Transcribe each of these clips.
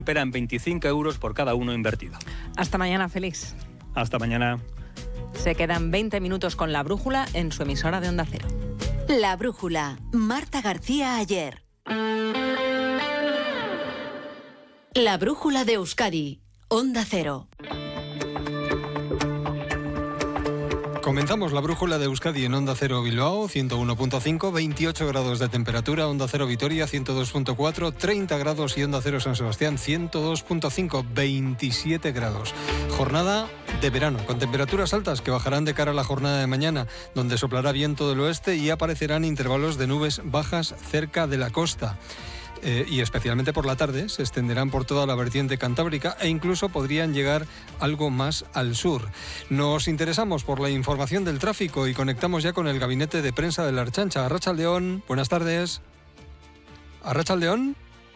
Esperan 25 euros por cada uno invertido. Hasta mañana, Félix. Hasta mañana. Se quedan 20 minutos con La Brújula en su emisora de Onda Cero. La Brújula. Marta García Aller. La Brújula de Euskadi. Onda Cero. Comenzamos la Brújula de Euskadi en Onda Cero Bilbao, 101.5, 28 grados de temperatura, Onda Cero Vitoria, 102.4, 30 grados y Onda Cero San Sebastián, 102.5, 27 grados. Jornada de verano, con temperaturas altas que bajarán de cara a la jornada de mañana, donde soplará viento del oeste y aparecerán intervalos de nubes bajas cerca de la costa. Y especialmente por la tarde se extenderán por toda la vertiente cantábrica e incluso podrían llegar algo más al sur. Nos interesamos por la información del tráfico y conectamos ya con el gabinete de prensa de la Ertzaintza. Arratsaldeon, buenas tardes. ¿Arratsaldeon?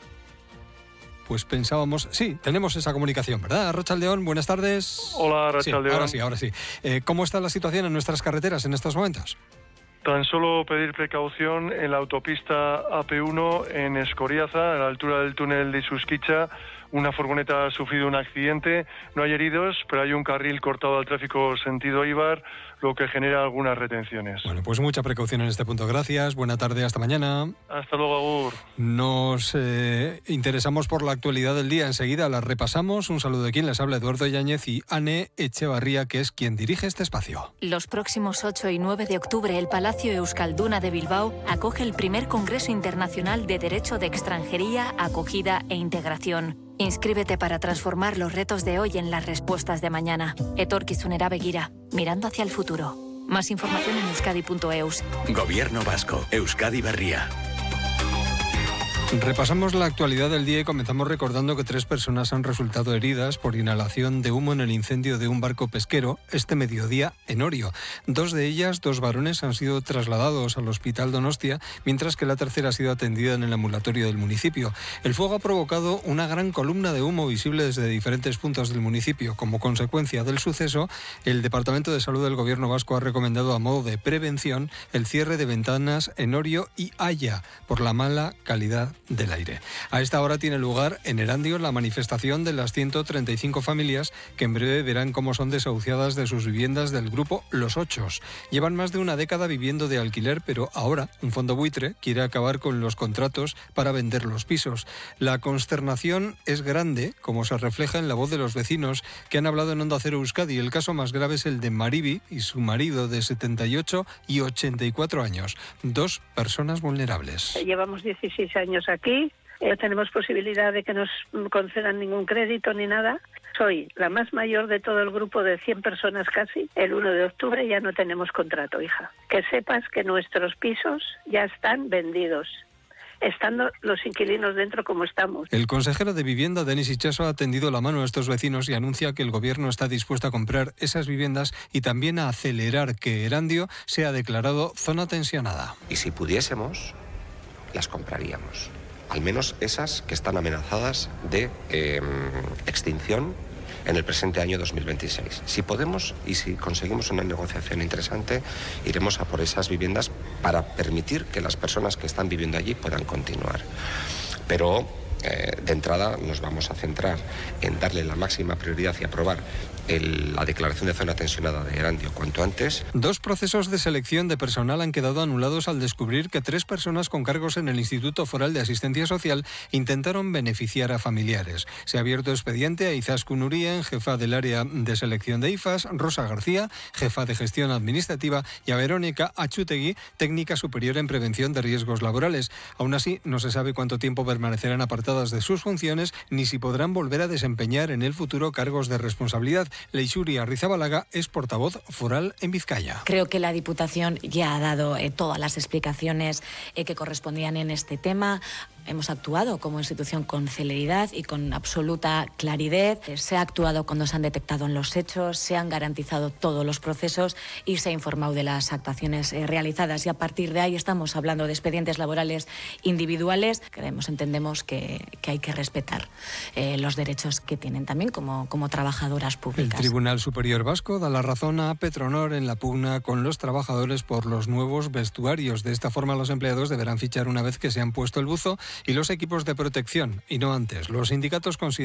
Pues pensábamos... Sí, tenemos esa comunicación, ¿verdad? Arratsaldeon, buenas tardes. Hola, Arratsaldeon. Sí, ahora sí. ¿Cómo está la situación en nuestras carreteras en estos momentos? Tan solo pedir precaución en la autopista AP1 en Escoriaza, a la altura del túnel de Isusquiza. Una furgoneta ha sufrido un accidente, no hay heridos, pero hay un carril cortado al tráfico sentido Eibar, lo que genera algunas retenciones. Bueno, pues mucha precaución en este punto. Gracias, buena tarde, hasta mañana. Hasta luego, Agur. Nos interesamos por la actualidad del día. Enseguida la repasamos. Un saludo de quien les habla, Eduardo Yáñez, y Ane Echevarría, que es quien dirige este espacio. Los próximos 8 y 9 de octubre, el Palacio Euskalduna de Bilbao acoge el primer Congreso Internacional de Derecho de Extranjería, Acogida e Integración. Inscríbete para transformar los retos de hoy en las respuestas de mañana. Etorkizunera begira, mirando hacia el futuro. Más información en euskadi.eus. Gobierno vasco, Euskadi Berria. Repasamos la actualidad del día y comenzamos recordando que 3 personas han resultado heridas por inhalación de humo en el incendio de un barco pesquero este mediodía en Orio. 2 de ellas, 2 varones, han sido trasladados al Hospital Donostia, mientras que la tercera ha sido atendida en el ambulatorio del municipio. El fuego ha provocado una gran columna de humo visible desde diferentes puntos del municipio. Como consecuencia del suceso, el Departamento de Salud del Gobierno vasco ha recomendado a modo de prevención el cierre de ventanas en Orio y Haya por la mala calidad del aire. A esta hora tiene lugar en Erandio la manifestación de las 135 familias que en breve verán cómo son desahuciadas de sus viviendas del grupo Los Ochos. Llevan más de una década viviendo de alquiler, pero ahora un fondo buitre quiere acabar con los contratos para vender los pisos. La consternación es grande, como se refleja en la voz de los vecinos que han hablado en Onda Cero Euskadi. El caso más grave es el de Maribi y su marido de 78 y 84 años, 2 personas vulnerables. Llevamos 16 años aquí, no tenemos posibilidad de que nos concedan ningún crédito ni nada. Soy la más mayor de todo el grupo de 100 personas casi. El 1 de octubre ya no tenemos contrato, hija. Que sepas que nuestros pisos ya están vendidos, estando los inquilinos dentro como estamos. El consejero de Vivienda, Denis Itxaso, ha tendido la mano a estos vecinos y anuncia que el gobierno está dispuesto a comprar esas viviendas y también a acelerar que Erandio sea declarado zona tensionada. Y si pudiésemos, las compraríamos. Al menos esas que están amenazadas de extinción en el presente año 2026. Si podemos y si conseguimos una negociación interesante, iremos a por esas viviendas para permitir que las personas que están viviendo allí puedan continuar. Pero de entrada nos vamos a centrar en darle la máxima prioridad y aprobar la declaración de zona tensionada de Erandio cuanto antes. 2 procesos de selección de personal han quedado anulados al descubrir que 3 personas con cargos en el Instituto Foral de Asistencia Social intentaron beneficiar a familiares. Se ha abierto expediente a Izaskun Urien, jefa del área de selección de IFAS, Rosa García, jefa de gestión administrativa, y a Verónica Achutegui, técnica superior en prevención de riesgos laborales. Aún así, no se sabe cuánto tiempo permanecerán apartadas de sus funciones ni si podrán volver a desempeñar en el futuro cargos de responsabilidad. Leixuri Arrizabalaga es portavoz foral en Vizcaya. Creo que la Diputación ya ha dado todas las explicaciones que correspondían en este tema. Hemos actuado como institución con celeridad y con absoluta claridad. Se ha actuado cuando se han detectado los hechos, se han garantizado todos los procesos y se ha informado de las actuaciones realizadas. Y a partir de ahí estamos hablando de expedientes laborales individuales. Entendemos que hay que respetar los derechos que tienen también como trabajadoras públicas. El Tribunal Superior Vasco da la razón a Petronor en la pugna con los trabajadores por los nuevos vestuarios. De esta forma, los empleados deberán fichar una vez que se han puesto el buzo y los equipos de protección, y no antes. Los sindicatos consideran